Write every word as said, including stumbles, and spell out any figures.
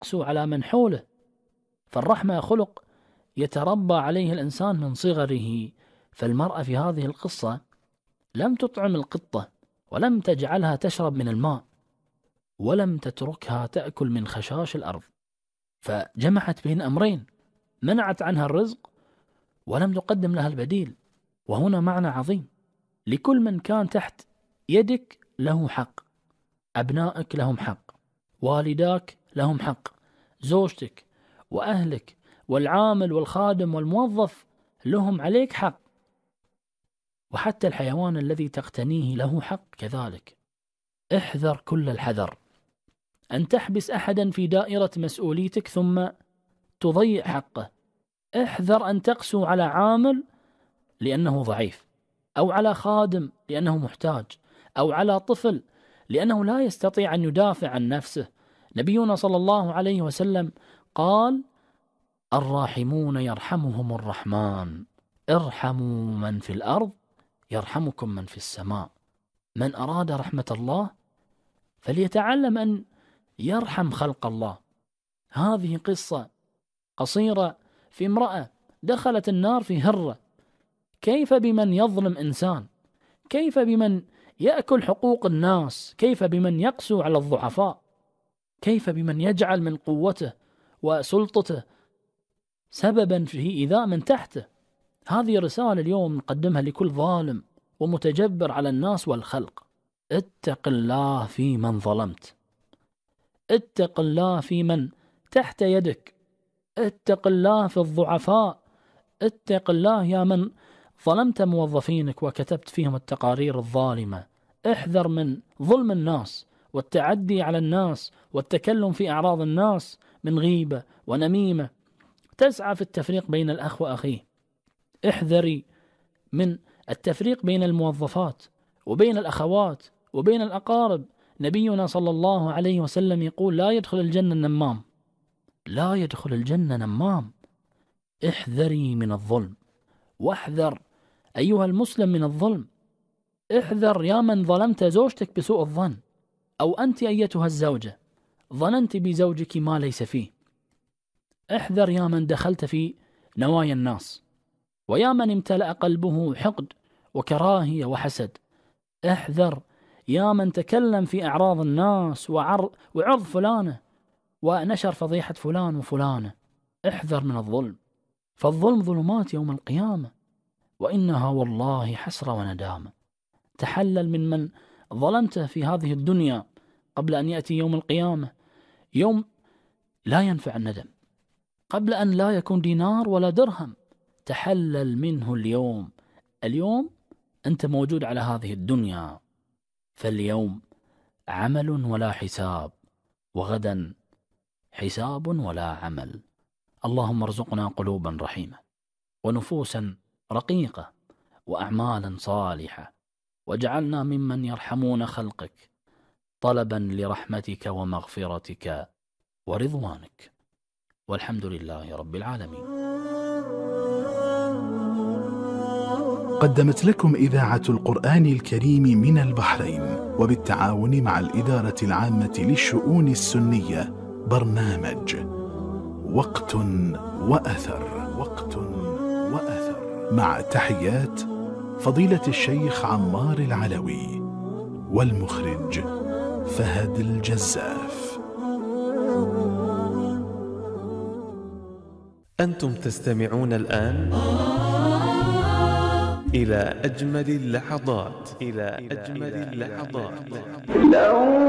يقسو على من حوله. فالرحمة خلق يتربى عليه الإنسان من صغره. فالمرأة في هذه القصة لم تطعم القطة، ولم تجعلها تشرب من الماء، ولم تتركها تأكل من خشاش الأرض، فجمعت بين أمرين: منعت عنها الرزق ولم تقدم لها البديل. وهنا معنى عظيم: لكل من كان تحت يدك له حق. أبنائك لهم حق، والداك لهم حق، زوجتك وأهلك والعامل والخادم والموظف لهم عليك حق، وحتى الحيوان الذي تقتنيه له حق كذلك. احذر كل الحذر أن تحبس أحدا في دائرة مسؤوليتك ثم تضيع حقه. احذر أن تقسو على عامل لأنه ضعيف، أو على خادم لأنه محتاج، أو على طفل لأنه لا يستطيع أن يدافع عن نفسه. نبينا صلى الله عليه وسلم قال: الراحمون يرحمهم الرحمن، ارحموا من في الأرض يرحمكم من في السماء. من أراد رحمة الله فليتعلم أن يرحم خلق الله. هذه قصة قصيرة في امرأة دخلت النار في هرة. كيف بمن يظلم إنسان؟ كيف بمن يأكل حقوق الناس؟ كيف بمن يقسو على الضعفاء؟ كيف بمن يجعل من قوته وسلطته سببا في إيذاء من تحته؟ هذه رسالة اليوم نقدمها لكل ظالم ومتجبر على الناس والخلق: اتق الله في من ظلمت، اتق الله في من تحت يدك، اتق الله في الضعفاء، اتق الله يا من ظلمت موظفينك وكتبت فيهم التقارير الظالمة. احذر من ظلم الناس والتعدي على الناس والتكلم في أعراض الناس من غيبة ونميمة تسعى في التفريق بين الأخ وأخيه. احذري من التفريق بين الموظفات وبين الأخوات وبين الأقارب. نبينا صلى الله عليه وسلم يقول: لا يدخل الجنة النمام، لا يدخل الجنة نمام. احذري من الظلم، واحذر أيها المسلم من الظلم. احذر يا من ظلمت زوجتك بسوء الظن، أو أنت أيتها الزوجة ظننت بزوجك ما ليس فيه. احذر يا من دخلت في نوايا الناس، ويا من امتلأ قلبه حقد وكراهية وحسد. احذر يا من تكلم في أعراض الناس وعرض, وعرض فلانة ونشر فضيحة فلان وفلانة. احذر من الظلم، فالظلم ظلمات يوم القيامة، وإنها والله حسرة وندامة. تحلل من من ظلمته في هذه الدنيا قبل أن يأتي يوم القيامة، يوم لا ينفع الندم، قبل أن لا يكون دينار ولا درهم. تحلل منه اليوم. اليوم أنت موجود على هذه الدنيا، فاليوم عمل ولا حساب، وغدا حساب ولا عمل. اللهم ارزقنا قلوبا رحيمة، ونفوسا رقيقة، وأعمالا صالحة، واجعلنا ممن يرحمون خلقك طلبا لرحمتك ومغفرتك ورضوانك. والحمد لله رب العالمين. قدمت لكم إذاعة القرآن الكريم من البحرين وبالتعاون مع الإدارة العامة للشؤون السنية برنامج وقت وأثر. وقت وأثر مع تحيات فضيلة الشيخ عمار العلوي، والمخرج فهد الجزاف. أنتم تستمعون الآن إلى أجمل اللحظات إلى أجمل اللحظات.